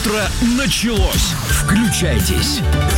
Утро началось. Включайтесь.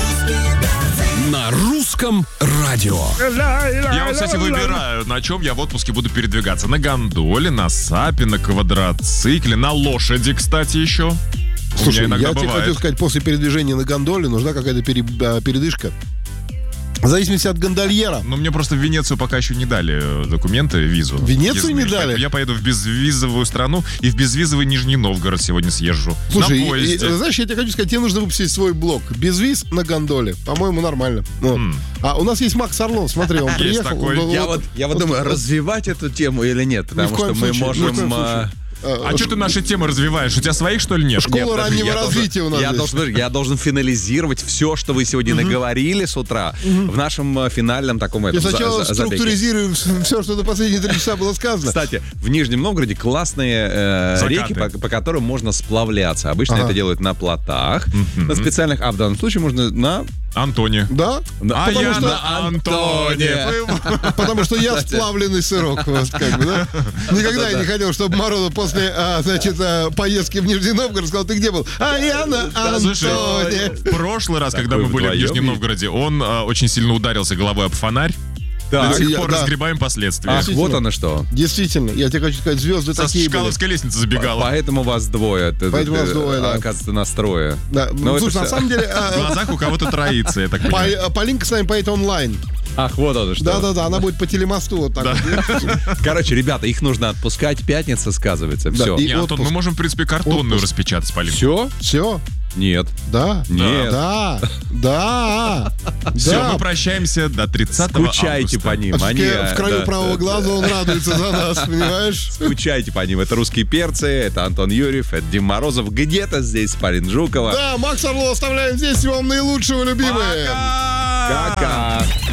На русском радио. Я вот, кстати, выбираю, на чем я в отпуске буду передвигаться. На гондоле, на сапе, на квадроцикле, на лошади, кстати, еще. Слушай, я тебе хочу сказать, после передвижения на гондоле нужна какая-то передышка. В зависимости от гондольера. Но мне просто в Венецию пока еще не дали документы, визу. В Венецию не дали? Я поеду в безвизовую страну и в безвизовый Нижний Новгород сегодня съезжу. Слушай, на поезде. Знаешь, я тебе хочу сказать, тебе нужно выпустить свой блог. Без виз на гондоле. По-моему, нормально. А у нас есть Макс Орлов, смотри, он приехал. Я вот думаю, развивать эту тему или нет, потому что мы можем... А что ты наши темы развиваешь? У тебя своих, что ли, нет? Школа раннего развития у нас я должен финализировать все, что вы сегодня наговорили с утра в нашем финальном таком Я сначала структуризирую все, что за последние 3 часа было сказано. Кстати, в Нижнем Новгороде классные реки, по которым можно сплавляться. Обычно это делают на плотах, на специальных, а в данном случае можно на... Антоне. Да? А я на Антоне. Потому что я сплавленный сырок. Никогда я не хотел, чтобы Морозов после поездки в Нижний Новгород сказал: ты где был? А я на Антоне. Слушай, в прошлый раз, когда мы были в Нижнем Новгороде, он очень сильно ударился головой об фонарь. До сих пор разгребаем последствия. Ах, вот оно что. Действительно, я тебе хочу сказать, звезды такие были. Со Чкаловской лестницы забегала. Поэтому вас двое. Поэтому вас двое, да. Оказывается, настрое. Да. Слушай, на самом деле... В глазах у кого-то троится, я так понимаю. Полинка с нами поедет онлайн. Ах, вот оно что. Да-да-да, она будет по телемосту вот так вот. Короче, ребята, их нужно отпускать. Пятница сказывается. Все. Нет, Антон, мы можем, в принципе, картонную распечатать, Полинку. Все? Все? Нет. Да? Нет. Да. Все, мы прощаемся до 30 Скучайте по ним. В краю правого глаза он радуется за нас, понимаешь? Скучайте по ним. Это «Русские перцы», это Антон Юрьев, это Дим Морозов. Где-то здесь Полина Жукова. Да, Макс Орлов оставляем здесь. Всего вам наилучшего, любимые. Пока!